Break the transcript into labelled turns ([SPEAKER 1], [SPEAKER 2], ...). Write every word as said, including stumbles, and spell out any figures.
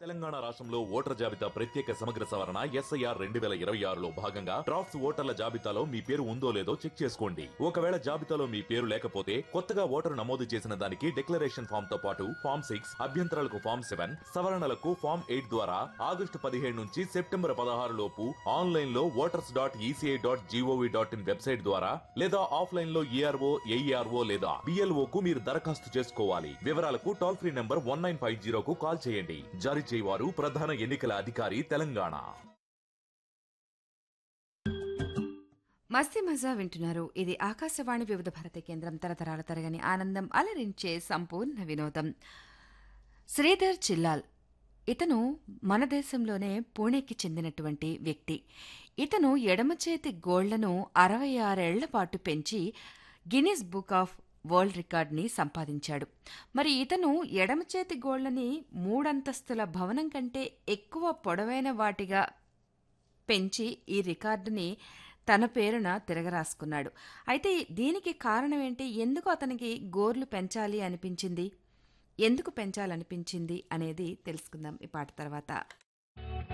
[SPEAKER 1] తెలంగాణ రాష్ట్రంలో ఓటర్ జాబితా ప్రత్యేక సమగ్ర సవరణ ఎస్ఐఆర్ రెండు వేల ఇరవై ఆరులో భాగంగా డ్రాఫ్ట్స్ ఓటర్ల జాబితాలో మీ పేరు ఉందో లేదో చెక్ చేసుకోండి. ఒకవేళ జాబితాలో మీ పేరు లేకపోతే కొత్తగా ఓటరు నమోదు చేసిన దానికి డిక్లరేషన్ ఫామ్ తో పాటు ఫామ్ సిక్స్ అభ్యంతరాలకు ఫామ్ సెవెన్ సవరణలకు ఫామ్ ఎయిట్ ద్వారా ఆగస్టు పదిహేడు నుంచి సెప్టెంబర్ పదహారు లోపు ఆన్లైన్ లో voters dot ECI dot GOV dot in website ద్వారా లేదా ఆఫ్లైన్ లో ఈఆర్ఓ ఏఈఆర్ఓ లేదా బిఎల్ఓ కు మీరు దరఖాస్తు చేసుకోవాలి. వివరాలకు toll free number one nine five జీరోకు call చేయండి. జారీ చేయవారు ప్రధాన ఎన్నికల అధికారి తెలంగాణ.
[SPEAKER 2] మస్తీ మజా వింటున్నారు. ఇది ఆకాశవాణి వివిధ భారతి కేంద్రం. తరతరాల తరగని ఆనందం అలరించే సంపూర్ణ వినోదం. శ్రీధర్ చిల్లాల్ ఇతను మన దేశంలోనే పూణేకి చెందినటువంటి వ్యక్తి. ఇతను ఎడమ చేతి గోళ్లను అరవై ఆరేళ్ల పాటు పెంచి గిన్నిస్ బుక్ ఆఫ్ వరల్డ్ రికార్డ్ని సంపాదించాడు. మరి ఇతను ఎడమ చేతి గోళ్లని మూడంతస్తుల భవనం కంటే ఎక్కువ పొడవైన వాటిగా పెంచి ఈ రికార్డుని తన పేరున తిరగరాసుకున్నాడు. అయితే దీనికి కారణం ఏంటి? ఎందుకు అతనికి గోర్లు పెంచాలి అనిపించింది? ఎందుకు పెంచాలనిపించింది అనేది తెలుసుకుందాం ఈ పాట తర్వాత.